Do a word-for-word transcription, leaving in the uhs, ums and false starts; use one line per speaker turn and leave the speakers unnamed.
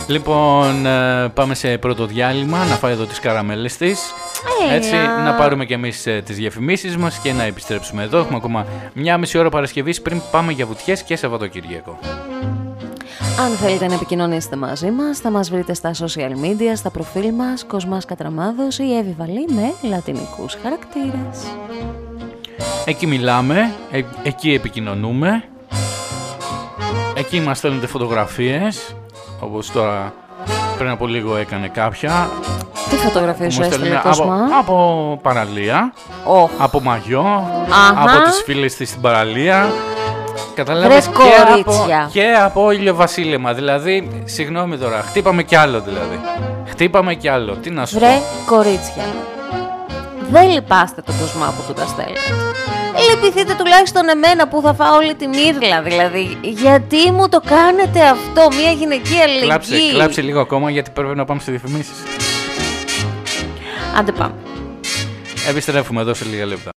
Λοιπόν, πάμε σε πρώτο διάλειμμα, να φάει εδώ τις καραμέλες της. Έτσι, να πάρουμε και εμείς τις διαφημίσεις μας και να επιστρέψουμε εδώ. Έχουμε ακόμα μια μισή ώρα Παρασκευής πριν πάμε για βουτιές και Σαββατοκύριακο.
Αν θέλετε να επικοινωνήσετε μαζί μας, θα μας βρείτε στα social media, στα προφίλ μας, Κοσμάς Κατραμάδος ή Εύη Βαλή με λατινικούς χαρακτήρες.
Εκεί μιλάμε, ε, εκεί επικοινωνούμε, εκεί μας στέλνετε φωτογραφίες, όπως τώρα πριν από λίγο έκανε κάποια.
Τι φωτογραφίες σου έστειλε, Κοσμά?
Από, από παραλία, oh. από μαγιό,
Αχα.
από τις φίλες της στην παραλία. Καταλάβες, και από, και από ηλιοβασίλεμα. Δηλαδή, συγγνώμη τώρα, χτύπαμε κι άλλο δηλαδή. Χτύπαμε κι άλλο, τι να σου
Βρε
πω.
κορίτσια, δεν λυπάστε τον Κοσμά που του τα στέλνετε. Λυπηθείτε τουλάχιστον εμένα που θα φάω όλη την ήρλα, δηλαδή. Γιατί μου το κάνετε αυτό, μια γυναικεία αλληλεγγύη?
Κλάψε, κλάψε λίγο ακόμα γιατί πρέπει να πάμε σε διαφημίσεις.
Άντε πάμε.
Επιστρέφουμε εδώ σε λίγα λεπτά.